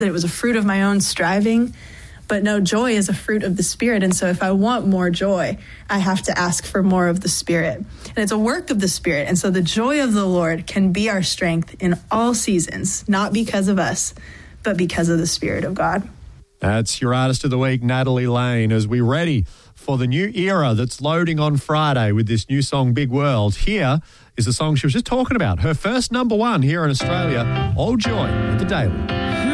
that it was a fruit of my own striving. But no, joy is a fruit of the Spirit. And so if I want more joy, I have to ask for more of the Spirit. And it's a work of the Spirit. And so the joy of the Lord can be our strength in all seasons, not because of us, but because of the Spirit of God. That's your Artist of the Week, Natalie Lane, as we ready for the new era that's loading on Friday with this new song, Big World. Here is the song she was just talking about. Her first number one here in Australia, Old Joy at the Daily.